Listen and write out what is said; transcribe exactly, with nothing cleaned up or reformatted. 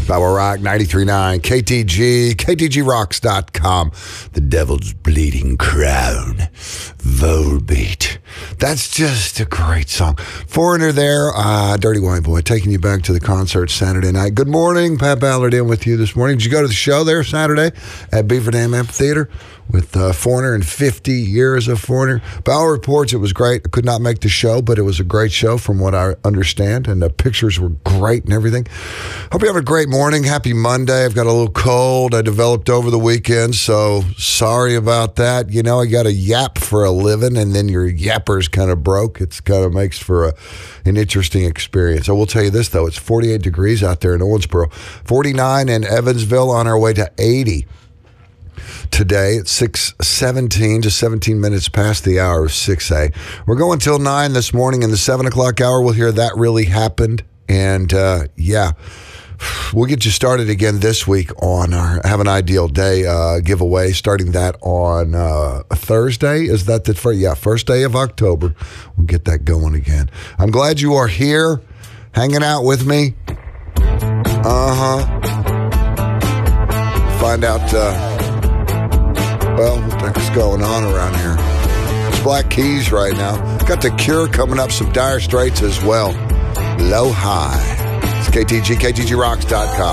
Power Rock ninety-three point nine, K T G, K T G rocks dot com. The Devil's Bleeding Crown, Volbeat. That's just a great song. Foreigner there, uh, Dirty White Boy, taking you back to the concert Saturday night. Good morning, Pat Ballard in with you this morning. Did you go to the show there Saturday at Beaver Dam Amphitheater with uh, Foreigner and fifty years of Foreigner? Ballard reports it was great. I could not make the show, but it was a great show from what I understand, and the pictures were great and everything. Hope you have a great morning. Happy Monday. I've got a little cold I developed over the weekend, so sorry about that. You know, I got a yap for a living, and then your yapper's kind of broke. It's kind of makes for a, an interesting experience. I will tell you this, though. It's forty-eight degrees out there in Owensboro, forty-nine in Evansville, on our way to eighty. Today at six seventeen, just seventeen minutes past the hour of six A. We're going till nine this morning. In the seven o'clock hour, we'll hear That Really Happened. And, uh, yeah, we'll get you started again this week on our Have an Ideal Day uh, giveaway, starting that on uh, Thursday. Is that the first? Yeah, first day of October. We'll get that going again. I'm glad you are here, hanging out with me. Uh-huh. Find out, uh, well, what the heck's going on around here. It's Black Keys right now. Got The Cure coming up, some Dire Straits as well. Low High. It's K T G, K T G rocks dot com.